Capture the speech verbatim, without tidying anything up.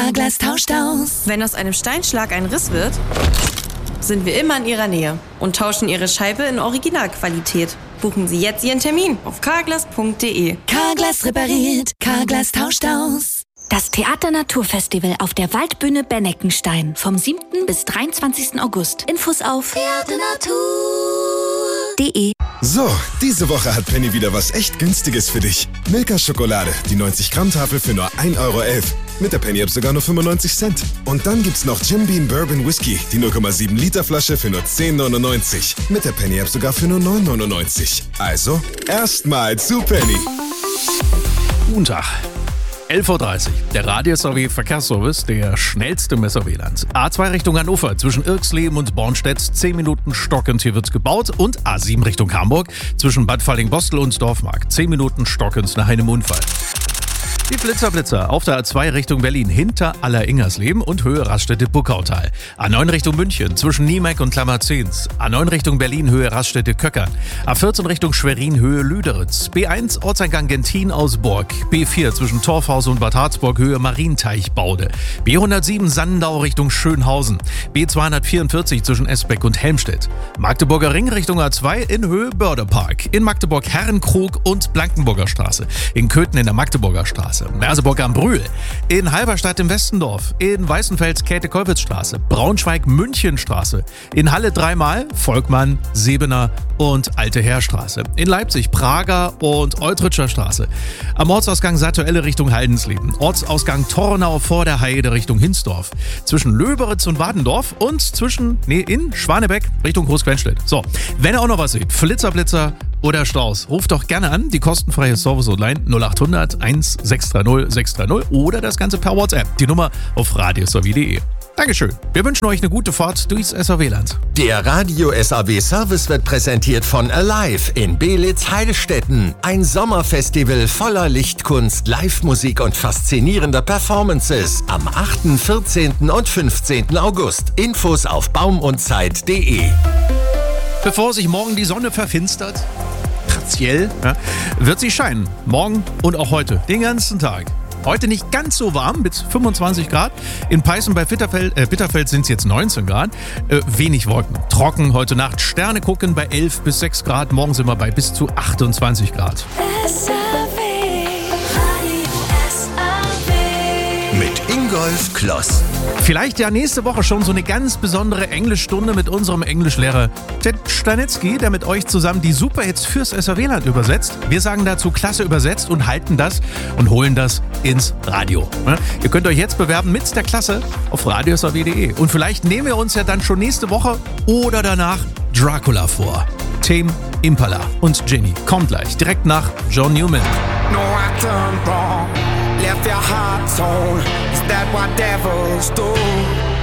Carglass tauscht aus. Wenn aus einem Steinschlag ein Riss wird, sind wir immer in Ihrer Nähe und tauschen Ihre Scheibe in Originalqualität. Buchen Sie jetzt Ihren Termin auf carglass punkt de. Carglass repariert, Carglass tauscht aus. Das Theater-Naturfestival auf der Waldbühne Benneckenstein vom siebten bis dreiundzwanzigsten August. Infos auf theaternatur punkt de. So, diese Woche hat Penny wieder was echt Günstiges für dich. Milka-Schokolade, die neunzig Gramm Tafel für nur ein Euro elf. Mit der Penny-App sogar nur fünfundneunzig Cent. Und dann gibt's noch Jim Beam Bourbon Whisky, die null Komma sieben Liter Flasche für nur zehn neunundneunzig. Mit der Penny-App sogar für nur neun neunundneunzig. Also, erstmal zu Penny. Guten Tag. elf Uhr dreißig. Der Radio-S A W-Verkehrsservice, der schnellste im S A W-Land. A zwei Richtung Hannover, zwischen Irxleben und Bornstedt, zehn Minuten stockend, hier wird's gebaut. Und A sieben Richtung Hamburg, zwischen Bad Falling-Bostel und Dorfmark, zehn Minuten stockend nach einem Unfall. Die Flitzer-Blitzer auf der A zwei Richtung Berlin hinter Aller-Ingersleben und Höhe Raststätte-Buckautal. A neun Richtung München zwischen Niemek und Klammerzehns. A neun Richtung Berlin Höhe Raststätte-Köckern. A vierzehn Richtung Schwerin Höhe Lüderitz. B eins Ortseingang Gentin aus Borg. B vier zwischen Torfhaus und Bad Harzburg Höhe Marienteichbaude. B hundertsieben Sandau Richtung Schönhausen. B zweihundertvierundvierzig zwischen Esbeck und Helmstedt. Magdeburger Ring Richtung A zwei in Höhe Börderpark. In Magdeburg Herrenkrog und Blankenburger Straße. In Köthen in der Magdeburger Straße. Merseburg am Brühl, in Halberstadt im Westendorf, in Weißenfels Käthe-Kollwitz-Straße, Braunschweig-München-Straße, in Halle dreimal, Volkmann, Sebener und Alte Heerstraße, in Leipzig, Prager und Eutritscher Straße, am Ortsausgang Satuelle Richtung Haldensleben, Ortsausgang Tornau vor der Heide Richtung Hinsdorf, zwischen Löberitz und Wadendorf und zwischen, nee, in Schwanebeck Richtung Großquenstedt. So, wenn ihr auch noch was seht, Flitzer, Blitzer oder Staus, ruft doch gerne an, die kostenfreie Service-Hotline null acht hundert eins sechs drei null sechs drei null oder das Ganze per WhatsApp. Die Nummer auf radios punkt de. Dankeschön. Wir wünschen euch eine gute Fahrt durchs S A W-Land. Der Radio-S A W-Service wird präsentiert von Alive in Beelitz-Heilstätten. Ein Sommerfestival voller Lichtkunst, Live-Musik und faszinierender Performances. Am achten, vierzehnten und fünfzehnten August. Infos auf baumundzeit punkt de. Bevor sich morgen die Sonne verfinstert, partiell, ja, wird sie scheinen. Morgen und auch heute, den ganzen Tag. Heute nicht ganz so warm, mit fünfundzwanzig Grad. In Peißen bei Bitterfeld, äh, Bitterfeld sind es jetzt neunzehn Grad. Äh, wenig Wolken. Trocken heute Nacht. Sterne gucken bei elf bis sechs Grad. Morgen sind wir bei bis zu achtundzwanzig Grad. S A W, Radio S A W. Mit Ingolf Kloss. Vielleicht ja nächste Woche schon so eine ganz besondere Englischstunde mit unserem Englischlehrer Ted Stanitzky, der mit euch zusammen die Superhits fürs S A W-Land übersetzt. Wir sagen dazu klasse übersetzt und halten das und holen das ins Radio. Ihr könnt euch jetzt bewerben mit der Klasse auf radios punkt a w punkt de. Und vielleicht nehmen wir uns ja dann schon nächste Woche oder danach Dracula vor. Tame Impala und Ginny kommt gleich, direkt nach John Newman. No, I turned wrong, left your heart torn. Is that what devils do?